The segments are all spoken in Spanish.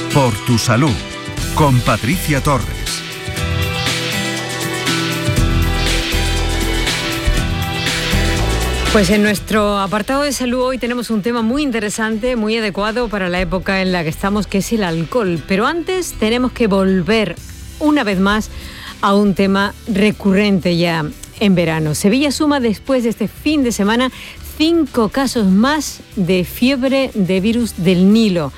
Por tu salud, con Patricia Torres. Pues en nuestro apartado de salud hoy tenemos un tema muy interesante, muy adecuado para la época en la que estamos, que es el alcohol. Pero antes tenemos que volver una vez más a un tema recurrente ya en verano. Sevilla suma después de este fin de semana 5 casos más de fiebre de virus del Nilo.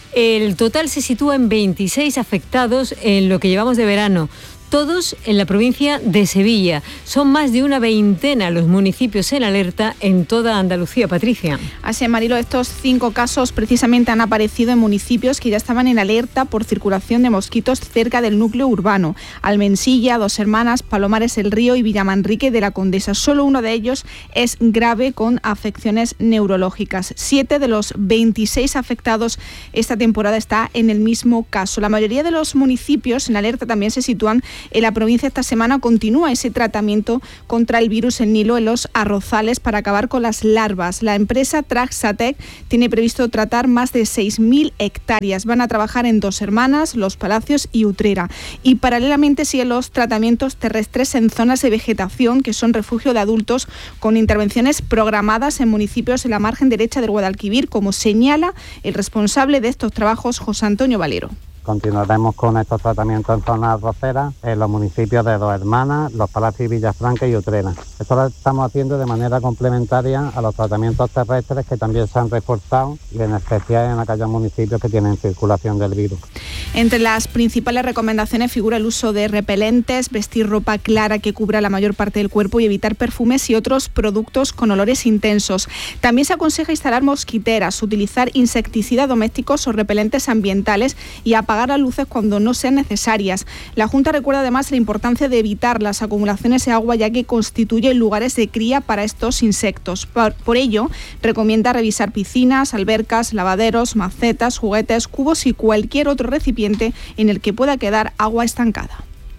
El total se sitúa en 26 afectados en lo que llevamos de verano. Todos en la provincia de Sevilla. Son más de una veintena los municipios en alerta en toda Andalucía. Patricia. Así es, Marilo, estos 5 casos precisamente han aparecido en municipios que ya estaban en alerta por circulación de mosquitos cerca del núcleo urbano. Almensilla, Dos Hermanas, Palomares el Río y Villamanrique de la Condesa. Solo uno de ellos es grave con afecciones neurológicas. 7 de los 26 afectados esta temporada está en el mismo caso. La mayoría de los municipios en alerta también se sitúan en la provincia. Esta semana continúa ese tratamiento contra el virus en Nilo en los arrozales para acabar con las larvas. La empresa Traxatec tiene previsto tratar más de 6.000 hectáreas. Van a trabajar en Dos Hermanas, Los Palacios y Utrera. Y paralelamente siguen los tratamientos terrestres en zonas de vegetación que son refugio de adultos, con intervenciones programadas en municipios en la margen derecha del Guadalquivir, como señala el responsable de estos trabajos, José Antonio Valero. Continuaremos con estos tratamientos en zonas arroceras, en los municipios de Dos Hermanas, Los Palacios y Villafranca y Utrera. Esto lo estamos haciendo de manera complementaria a los tratamientos terrestres que también se han reforzado, y en especial en aquellos municipios que tienen circulación del virus. Entre las principales recomendaciones figura el uso de repelentes, vestir ropa clara que cubra la mayor parte del cuerpo y evitar perfumes y otros productos con olores intensos. También se aconseja instalar mosquiteras, utilizar insecticidas domésticos o repelentes ambientales y apagar las luces cuando no sean necesarias. La Junta recuerda además la importancia de evitar las acumulaciones de agua, ya que constituyen lugares de cría para estos insectos. Por ello, recomienda revisar piscinas, albercas, lavaderos, macetas, juguetes, cubos y cualquier otro recipiente en el que pueda quedar agua estancada.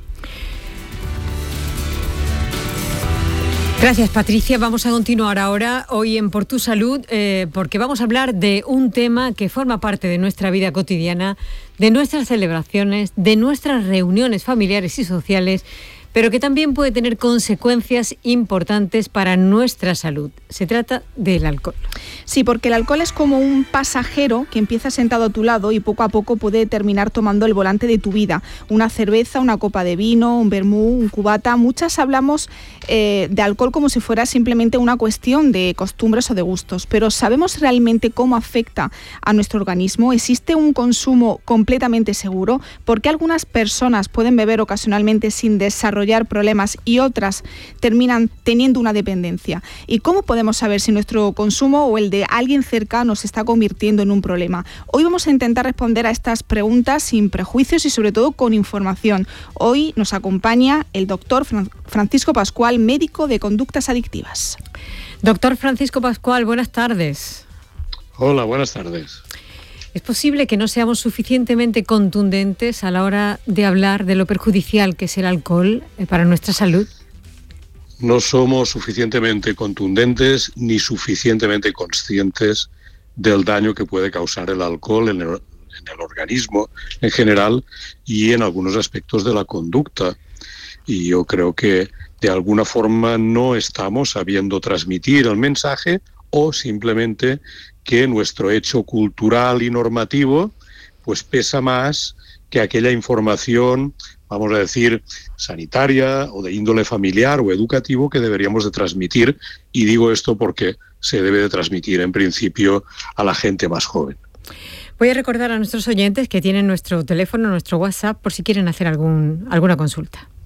Gracias, Patricia. Vamos a continuar ahora hoy en Por tu Salud, porque vamos a hablar de un tema que forma parte de nuestra vida cotidiana, de nuestras celebraciones, de nuestras reuniones familiares y sociales, pero que también puede tener consecuencias importantes para nuestra salud. Se trata del alcohol. Sí, porque el alcohol es como un pasajero que empieza sentado a tu lado y poco a poco puede terminar tomando el volante de tu vida. Una cerveza, una copa de vino, un vermú, un cubata. Muchas hablamos de alcohol como si fuera simplemente una cuestión de costumbres o de gustos, pero ¿sabemos realmente cómo afecta a nuestro organismo? ¿Existe un consumo completamente seguro? ¿Por qué algunas personas pueden beber ocasionalmente sin desarrollar problemas y otras terminan teniendo una dependencia? ¿Y cómo podemos saber si nuestro consumo o el de alguien cercano se está convirtiendo en un problema? Hoy vamos a intentar responder a estas preguntas sin prejuicios y sobre todo con información. Hoy nos acompaña el doctor Francisco Pascual, médico de conductas adictivas. Doctor Francisco Pascual, buenas tardes. Hola, buenas tardes. ¿Es posible que no seamos suficientemente contundentes a la hora de hablar de lo perjudicial que es el alcohol para nuestra salud? No somos suficientemente contundentes ni suficientemente conscientes del daño que puede causar el alcohol en el organismo en general y en algunos aspectos de la conducta. Y yo creo que de alguna forma no estamos sabiendo transmitir el mensaje, o simplemente que nuestro hecho cultural y normativo pues pesa más que aquella información, vamos a decir, sanitaria o de índole familiar o educativo que deberíamos de transmitir. Y digo esto porque se debe de transmitir en principio a la gente más joven. Voy a recordar a nuestros oyentes que tienen nuestro teléfono, nuestro WhatsApp, por si quieren hacer alguna consulta.